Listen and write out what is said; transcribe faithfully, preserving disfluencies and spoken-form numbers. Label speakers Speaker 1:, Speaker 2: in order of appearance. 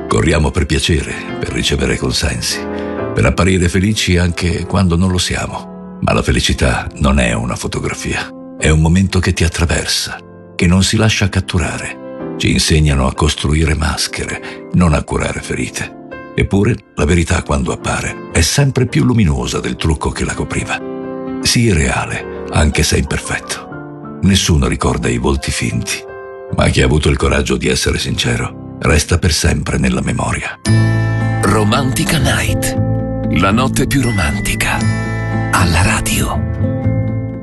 Speaker 1: Corriamo per piacere, per ricevere consensi, per apparire felici anche quando non lo siamo. Ma la felicità non è una fotografia, è un momento che ti attraversa, che non si lascia catturare. Ci insegnano a costruire maschere, non a curare ferite. Eppure, la verità quando appare è sempre più luminosa del trucco che la copriva. Sii reale, anche se imperfetto. Nessuno ricorda i volti finti, ma chi ha avuto il coraggio di essere sincero resta per sempre nella memoria.
Speaker 2: Romantica Night, la notte più romantica.